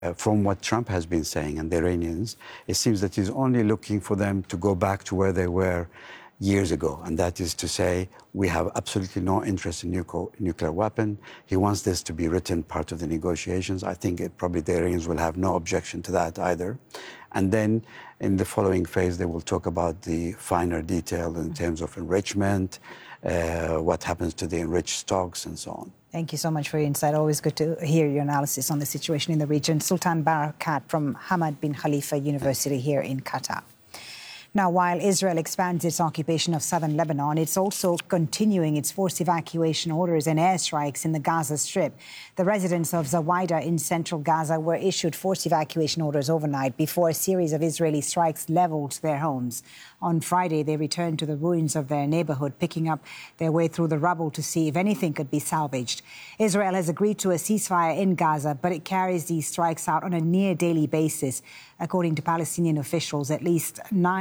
From what Trump has been saying and the Iranians, it seems that he's only looking for them to go back to where they were years ago. And that is to say, we have absolutely no interest in nuclear weapon. He wants this to be written part of the negotiations. I think probably the Iranians will have no objection to that either. And then in the following phase, they will talk about the finer detail in terms of enrichment, what happens to the enriched stocks and so on. Thank you so much for your insight. Always good to hear your analysis on the situation in the region. Sultan Barakat from Hamad bin Khalifa University here in Qatar. Now, while Israel expands its occupation of southern Lebanon, it's also continuing its forced evacuation orders and airstrikes in the Gaza Strip. The residents of Zawaida in central Gaza were issued forced evacuation orders overnight before a series of Israeli strikes leveled their homes. On Friday, they returned to the ruins of their neighborhood, picking up their way through the rubble to see if anything could be salvaged. Israel has agreed to a ceasefire in Gaza, but it carries these strikes out on a near-daily basis. According to Palestinian officials, at least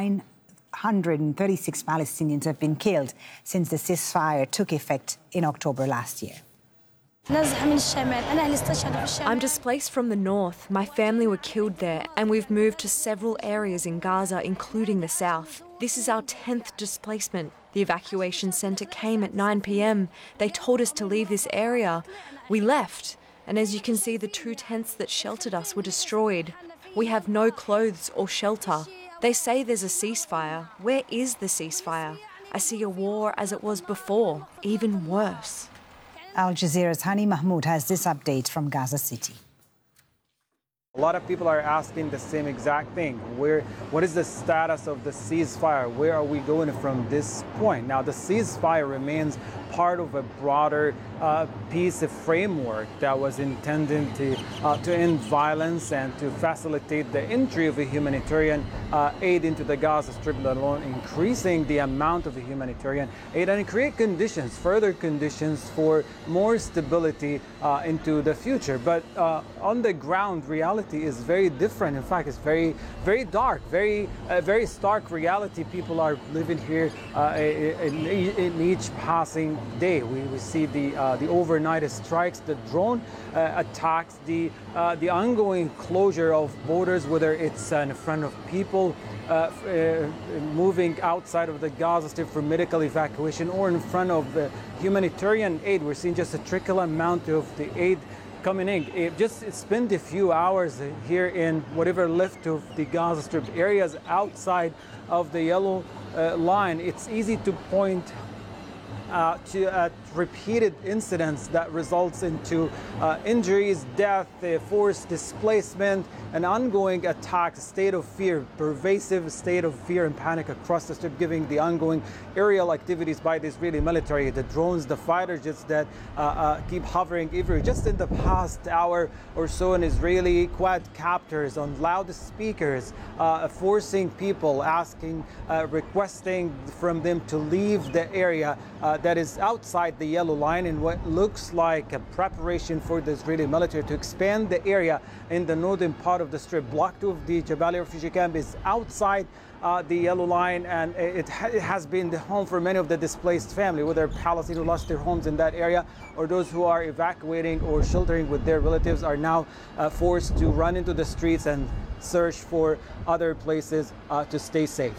936 Palestinians have been killed since the ceasefire took effect in October last year. I'm displaced from the north. My family were killed there, and we've moved to several areas in Gaza, including the south. This is our 10th displacement. The evacuation centre came at 9 p.m. They told us to leave this area. We left, and as you can see, the 2 tents that sheltered us were destroyed. We have no clothes or shelter. They say there's a ceasefire. Where is the ceasefire? I see a war as it was before, even worse. Al Jazeera's Hani Mahmoud has this update from Gaza City. A lot of people are asking the same exact thing. What is the status of the ceasefire? Where are we going from this point? Now, the ceasefire remains part of a broader peace framework that was intended to end violence and to facilitate the entry of a humanitarian aid into the Gaza Strip, let alone increasing the amount of the humanitarian aid and create conditions, further conditions for more stability into the future. But on the ground, reality is very different. In fact, it's very, very dark, very stark reality. People are living here in each passing day. We see the overnight strikes, the drone attacks, the ongoing closure of borders, whether it's in front of people moving outside of the Gaza Strip for medical evacuation or in front of the humanitarian aid. We're seeing just a trickle amount of the aid coming in. It's spent a few hours here in whatever left of the Gaza Strip areas outside of the yellow line. It's easy to point to repeated incidents that results into injuries, death, forced displacement, an ongoing attack, state of fear, pervasive state of fear and panic across the Strip, giving the ongoing aerial activities by the Israeli military, the drones, the fighter jets that keep hovering everywhere. Just in the past hour or so, an Israeli quadcopters on loudspeakers forcing people, requesting from them to leave the area that is outside the yellow line in what looks like a preparation for the Israeli military to expand the area in the northern part of the Strip. Block 2 of the Jabalia refugee camp is outside the yellow line, and it has been the home for many of the displaced family, whether Palestinians who lost their homes in that area or those who are evacuating or sheltering with their relatives are now forced to run into the streets and search for other places to stay safe.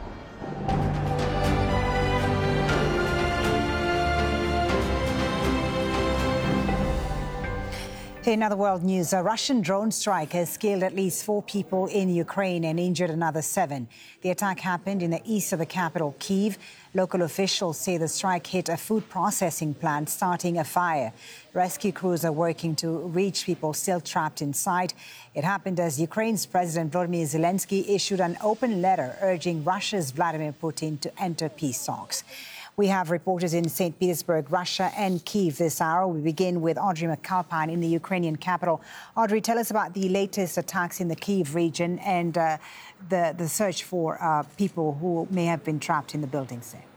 In other world news, a Russian drone strike has killed at least 4 people in Ukraine and injured another 7. The attack happened in the east of the capital, Kyiv. Local officials say the strike hit a food processing plant, starting a fire. Rescue crews are working to reach people still trapped inside. It happened as Ukraine's President Volodymyr Zelensky issued an open letter urging Russia's Vladimir Putin to enter peace talks. We have reporters in St. Petersburg, Russia, and Kyiv this hour. We begin with Audrey McAlpine in the Ukrainian capital. Audrey, tell us about the latest attacks in the Kyiv region and the search for people who may have been trapped in the buildings there.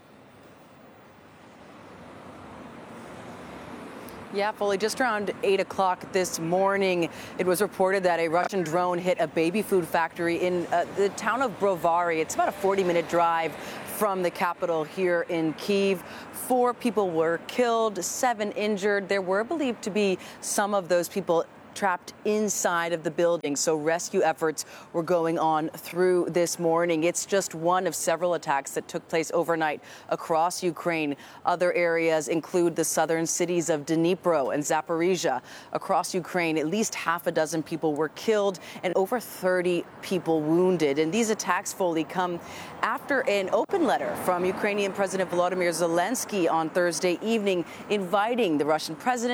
Yeah, Foley, just around 8 o'clock this morning, it was reported that a Russian drone hit a baby food factory in the town of Brovary. It's about a 40-minute drive from the capital here in Kyiv. 4 people were killed, 7 injured. There were believed to be some of those people trapped inside of the building. So rescue efforts were going on through this morning. It's just one of several attacks that took place overnight across Ukraine. Other areas include the southern cities of Dnipro and Zaporizhia. Across Ukraine, at least half a dozen people were killed and over 30 people wounded. And these attacks fully come after an open letter from Ukrainian President Volodymyr Zelensky on Thursday evening inviting the Russian president